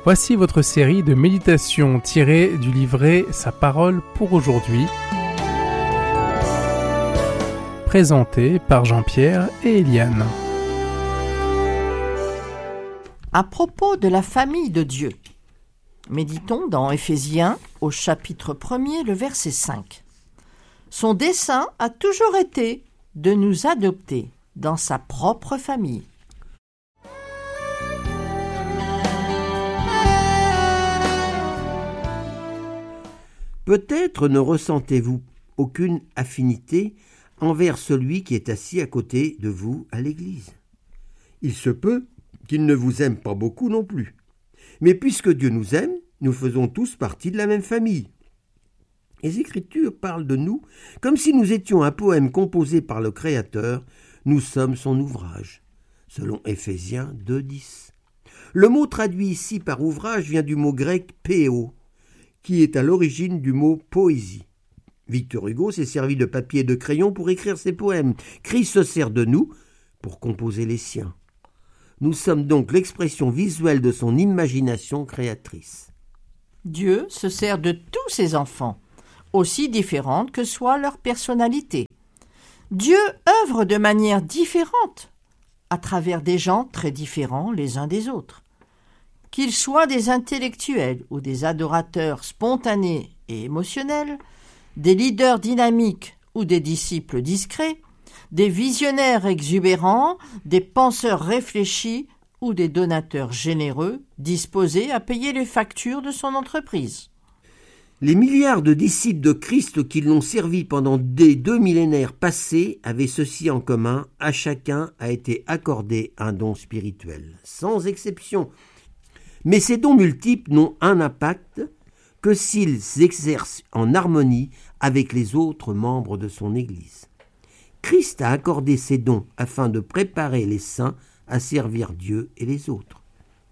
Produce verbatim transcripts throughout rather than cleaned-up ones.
Voici votre série de méditations tirées du livret Sa parole pour aujourd'hui, présentée par Jean-Pierre et Eliane. À propos de la famille de Dieu, méditons dans Éphésiens au chapitre premier, le verset cinq. Son dessein a toujours été de nous adopter dans sa propre famille. Peut-être ne ressentez-vous aucune affinité envers celui qui est assis à côté de vous à l'église. Il se peut qu'il ne vous aime pas beaucoup non plus. Mais puisque Dieu nous aime, nous faisons tous partie de la même famille. Les Écritures parlent de nous comme si nous étions un poème composé par le Créateur. Nous sommes son ouvrage, selon Éphésiens deux dix. Le mot traduit ici par ouvrage vient du mot grec « péo », qui est à l'origine du mot « poésie ». Victor Hugo s'est servi de papier et de crayon pour écrire ses poèmes. Christ se sert de nous pour composer les siens. Nous sommes donc l'expression visuelle de son imagination créatrice. Dieu se sert de tous ses enfants, aussi différentes que soit leur personnalité. Dieu œuvre de manière différente, à travers des gens très différents les uns des autres. Qu'ils soient des intellectuels ou des adorateurs spontanés et émotionnels, des leaders dynamiques ou des disciples discrets, des visionnaires exubérants, des penseurs réfléchis ou des donateurs généreux disposés à payer les factures de son entreprise. Les milliards de disciples de Christ qui l'ont servi pendant des deux millénaires passés avaient ceci en commun, à chacun a été accordé un don spirituel, sans exception. Mais ces dons multiples n'ont un impact que s'ils s'exercent en harmonie avec les autres membres de son Église. Christ a accordé ces dons afin de préparer les saints à servir Dieu et les autres.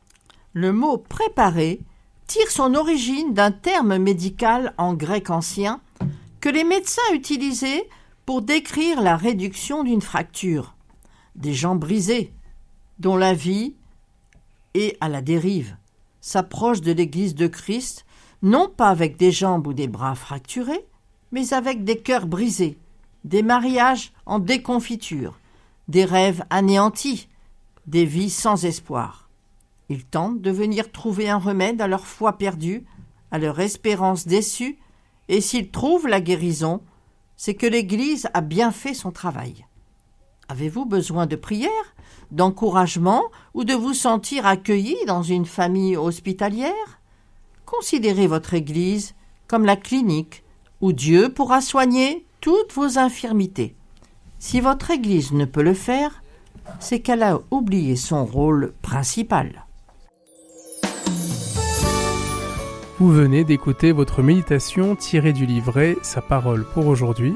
Le mot « préparer » tire son origine d'un terme médical en grec ancien que les médecins utilisaient pour décrire la réduction d'une fracture, des gens brisés, dont la vie est à la dérive, s'approche de l'Église de Christ, non pas avec des jambes ou des bras fracturés, mais avec des cœurs brisés, des mariages en déconfiture, des rêves anéantis, des vies sans espoir. Ils tentent de venir trouver un remède à leur foi perdue, à leur espérance déçue, et s'ils trouvent la guérison, c'est que l'Église a bien fait son travail. Avez-vous besoin de prière, d'encouragement ou de vous sentir accueilli dans une famille hospitalière? Considérez votre Église comme la clinique où Dieu pourra soigner toutes vos infirmités. Si votre Église ne peut le faire, c'est qu'elle a oublié son rôle principal. Vous venez d'écouter votre méditation tirée du livret Sa parole pour aujourd'hui,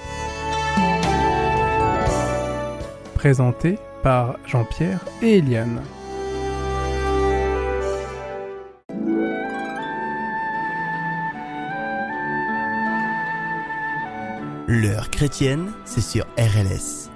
présentée par Jean-Pierre et Eliane. L'heure chrétienne, c'est sur R L S.